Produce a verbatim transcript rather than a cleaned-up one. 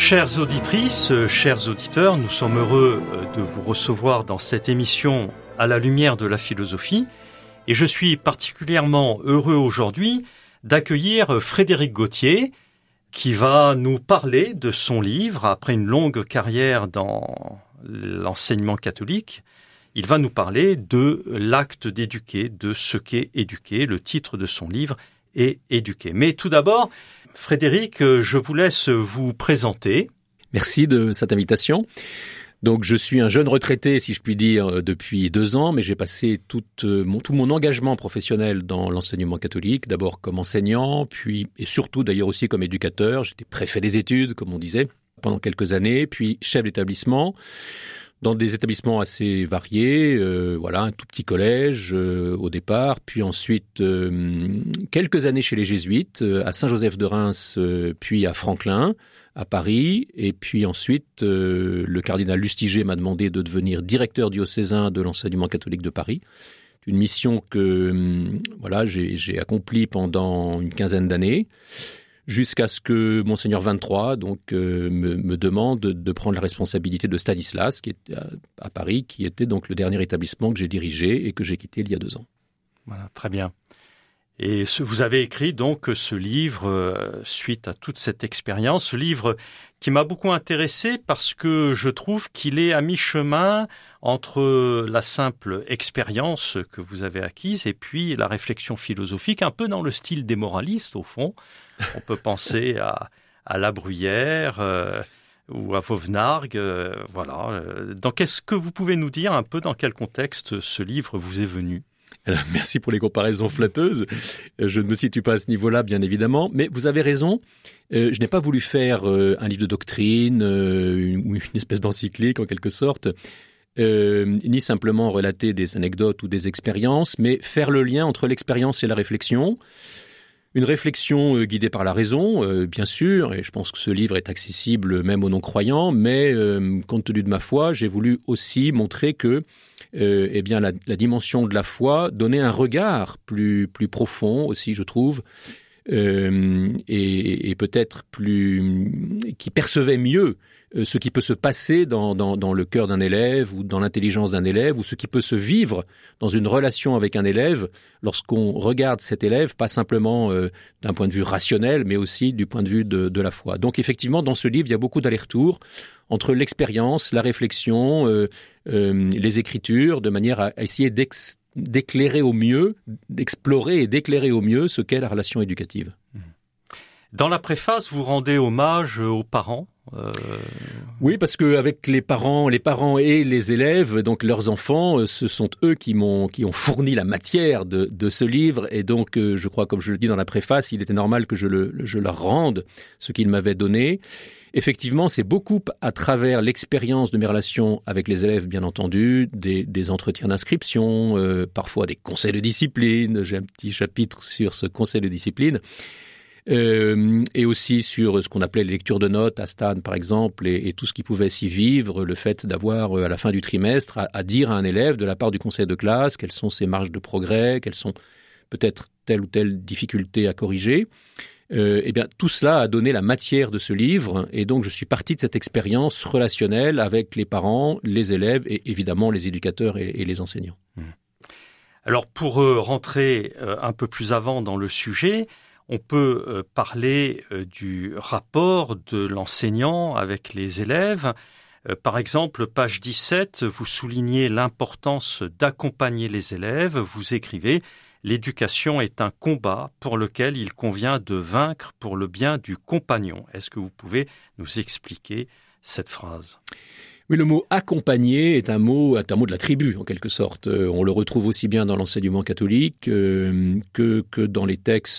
Chères auditrices, chers auditeurs, nous sommes heureux de vous recevoir dans cette émission à la lumière de la philosophie et je suis particulièrement heureux aujourd'hui d'accueillir Frédéric Gauthier qui va nous parler de son livre après une longue carrière dans l'enseignement catholique. Il va nous parler de l'acte d'éduquer, de ce qu'est éduquer. Le titre de son livre est Éduquer. Mais tout d'abord, Frédéric, je vous laisse vous présenter. Merci de cette invitation. Donc, je suis un jeune retraité, si je puis dire, depuis deux ans, mais j'ai passé tout mon, tout mon engagement professionnel dans l'enseignement catholique, d'abord comme enseignant, puis et surtout d'ailleurs aussi comme éducateur. J'étais préfet des études, comme on disait, pendant quelques années, puis chef d'établissement, dans des établissements assez variés, euh, voilà, un tout petit collège euh, au départ, puis ensuite euh, quelques années chez les Jésuites, euh, à Saint-Joseph de Reims, euh, puis à Franklin, à Paris, et puis ensuite euh, le cardinal Lustiger m'a demandé de devenir directeur diocésain de l'enseignement catholique de Paris. Une mission que euh, voilà, j'ai, j'ai accomplie pendant une quinzaine d'années. Jusqu'à ce que Monseigneur vingt-trois donc, euh, me, me demande de, de prendre la responsabilité de Stanislas, qui est à, à Paris, qui était donc le dernier établissement que j'ai dirigé et que j'ai quitté il y a deux ans. Voilà, très bien. Et ce, vous avez écrit donc ce livre euh, suite à toute cette expérience, ce livre qui m'a beaucoup intéressé parce que je trouve qu'il est à mi-chemin entre la simple expérience que vous avez acquise et puis la réflexion philosophique, un peu dans le style des moralistes au fond. On peut penser à, à La Bruyère euh, ou à Vauvenargues. Euh, voilà. Donc, est-ce que vous pouvez nous dire un peu dans quel contexte ce livre vous est venu ? Alors, merci pour les comparaisons flatteuses. Je ne me situe pas à ce niveau-là, bien évidemment, mais vous avez raison. Euh, je n'ai pas voulu faire euh, un livre de doctrine euh, une, une espèce d'encyclique en quelque sorte, euh, ni simplement relater des anecdotes ou des expériences, mais faire le lien entre l'expérience et la réflexion. Une réflexion euh, guidée par la raison, euh, bien sûr, et je pense que ce livre est accessible même aux non-croyants, mais euh, compte tenu de ma foi, j'ai voulu aussi montrer que euh, eh bien, la, la dimension de la foi donnait un regard plus, plus profond aussi, je trouve, euh, et, et peut-être plus qui percevait mieux ce qui peut se passer dans, dans, dans le cœur d'un élève ou dans l'intelligence d'un élève ou ce qui peut se vivre dans une relation avec un élève lorsqu'on regarde cet élève, pas simplement euh, d'un point de vue rationnel, mais aussi du point de vue de, de la foi. Donc effectivement, dans ce livre, il y a beaucoup d'allers-retours entre l'expérience, la réflexion, euh, euh, les écritures, de manière à essayer d'ex- d'éclairer au mieux, d'explorer et d'éclairer au mieux ce qu'est la relation éducative. Dans la préface, vous rendez hommage aux parents. Euh... Oui, parce que avec les parents, les parents et les élèves, donc leurs enfants, ce sont eux qui m'ont, qui ont fourni la matière de, de ce livre. Et donc, je crois, comme je le dis dans la préface, il était normal que je, le, je leur rende ce qu'ils m'avaient donné. Effectivement, c'est beaucoup à travers l'expérience de mes relations avec les élèves, bien entendu, des, des entretiens d'inscription, euh, parfois des conseils de discipline. J'ai un petit chapitre sur ce conseil de discipline. Euh, et aussi sur ce qu'on appelait les lectures de notes à Stade, par exemple, et, et tout ce qui pouvait s'y vivre, le fait d'avoir, à la fin du trimestre, à, à dire à un élève, de la part du conseil de classe, quelles sont ses marges de progrès, quelles sont peut-être telle ou telle difficulté à corriger. Euh, eh bien, tout cela a donné la matière de ce livre, et donc je suis parti de cette expérience relationnelle avec les parents, les élèves, et évidemment les éducateurs et, et les enseignants. Alors, pour euh, rentrer euh, un peu plus avant dans le sujet, on peut euh, parler euh, du rapport de l'enseignant avec les élèves. Euh, par exemple, page dix-sept, vous soulignez l'importance d'accompagner les élèves. Vous écrivez « L'éducation est un combat pour lequel il convient de vaincre pour le bien du compagnon ». Est-ce que vous pouvez nous expliquer cette phrase ? Oui, le mot « accompagner » est un mot, est un mot de la tribu, en quelque sorte. Euh, on le retrouve aussi bien dans l'enseignement catholique euh, que, que dans les textes